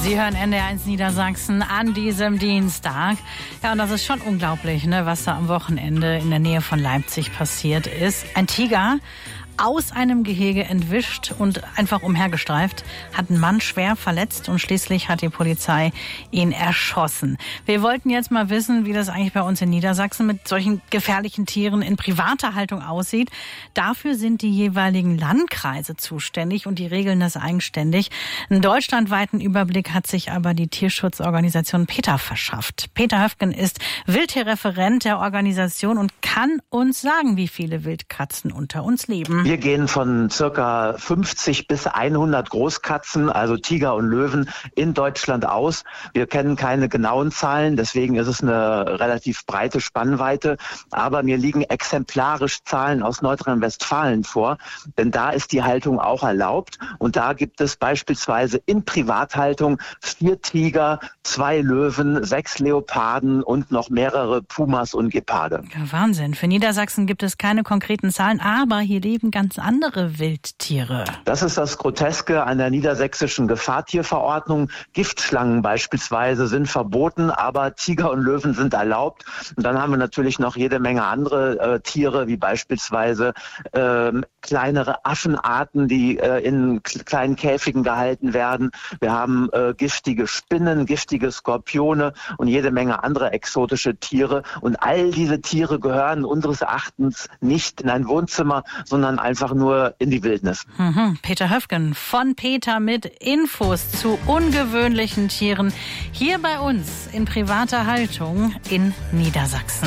Sie hören NDR1 Niedersachsen an diesem Dienstag. Ja, und das ist schon unglaublich, ne, was da am Wochenende in der Nähe von Leipzig passiert ist. Ein Tiger aus einem Gehege entwischt und einfach umhergestreift, hat einen Mann schwer verletzt und schließlich hat die Polizei ihn erschossen. Wir wollten jetzt mal wissen, wie das eigentlich bei uns in Niedersachsen mit solchen gefährlichen Tieren in privater Haltung aussieht. Dafür sind die jeweiligen Landkreise zuständig und die regeln das eigenständig. Einen deutschlandweiten Überblick hat sich aber die Tierschutzorganisation PETA verschafft. Peter Höfgen ist Wildtierreferent der Organisation und kann uns sagen, wie viele Wildkatzen unter uns leben. Wir gehen von circa 50 bis 100 Großkatzen, also Tiger und Löwen, in Deutschland aus. Wir kennen keine genauen Zahlen, deswegen ist es eine relativ breite Spannweite. Aber mir liegen exemplarisch Zahlen aus Nordrhein-Westfalen vor, denn da ist die Haltung auch erlaubt. Und da gibt es beispielsweise in Privathaltung 4 Tiger, 2 Löwen, 6 Leoparden und noch mehrere Pumas und Geparde. Ja, Wahnsinn. Für Niedersachsen gibt es keine konkreten Zahlen, aber hier leben ganz andere Wildtiere. Das ist das Groteske an der niedersächsischen Gefahrtierverordnung. Giftschlangen beispielsweise sind verboten, aber Tiger und Löwen sind erlaubt. Und dann haben wir natürlich noch jede Menge andere Tiere, wie beispielsweise kleinere Affenarten, die in kleinen Käfigen gehalten werden. Wir haben giftige Spinnen, giftige Skorpione und jede Menge andere exotische Tiere. Und all diese Tiere gehören unseres Erachtens nicht in ein Wohnzimmer, sondern einfach nur in die Wildnis. Peter Höfgen von PETA mit Infos zu ungewöhnlichen Tieren hier bei uns in privater Haltung in Niedersachsen.